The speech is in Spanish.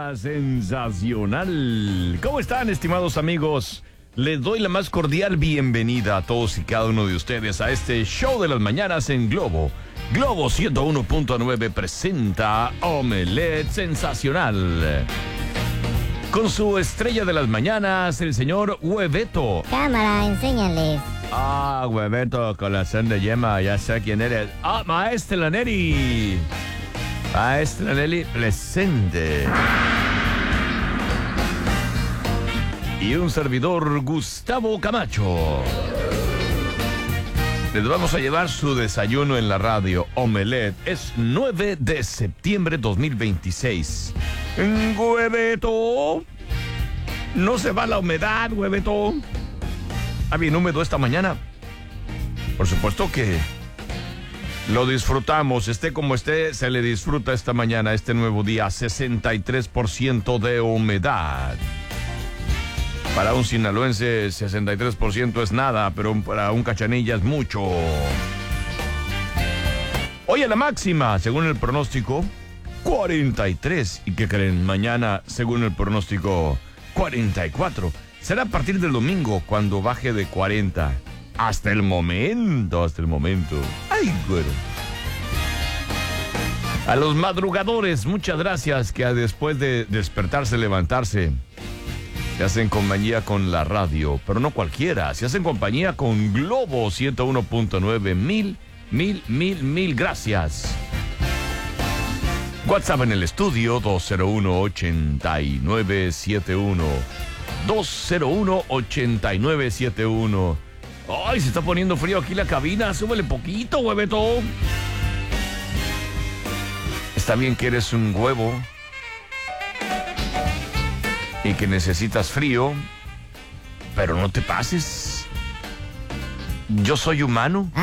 mañana sensacional. ¿Cómo están, estimados amigos? Les doy la más cordial bienvenida a todos y cada uno de ustedes a este show de las mañanas en Globo. Globo 101.9 presenta Omelette Sensacional. Con su estrella de las mañanas, el señor Hueveto. Cámara, enséñales. Hueveto, corazón de yema, ya sé quién eres. Maestra Neri. Maestra Nelly presente. Y un servidor, Gustavo Camacho. Les vamos a llevar su desayuno en la radio Omelette. Es 9 de septiembre 2026. Hueveto. No se va la humedad, Hueveto. Bien húmedo esta mañana. Por supuesto que lo disfrutamos, esté como esté, se le disfruta esta mañana, este nuevo día, 63% de humedad. Para un sinaloense, 63% es nada, pero para un cachanilla es mucho. Hoy a la máxima, según el pronóstico, 43. ¿Y qué creen? Mañana, según el pronóstico, 44. Será a partir del domingo, cuando baje de 40. Hasta el momento. Ay, güero. A los madrugadores, muchas gracias, que después de despertarse, levantarse, se hacen compañía con la radio, pero no cualquiera, se hacen compañía con Globo 101.9. Mil gracias. WhatsApp en el estudio 201-8971. 201-8971. Ay, se está poniendo frío aquí la cabina. Súbele poquito, Hueveto. Está bien que eres un huevo y que necesitas frío, pero no te pases. Yo soy humano.